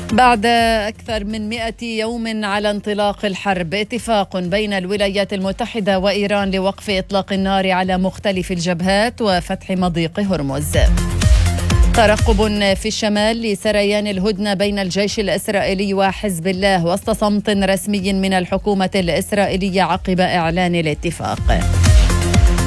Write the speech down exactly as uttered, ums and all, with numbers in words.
بعد أكثر من مئة يوم على انطلاق الحرب، اتفاق بين الولايات المتحدة وإيران لوقف إطلاق النار على مختلف الجبهات وفتح مضيق هرمز. ترقب في الشمال لسريان الهدنة بين الجيش الإسرائيلي وحزب الله وسط صمت رسمي من الحكومة الإسرائيلية عقب إعلان الاتفاق.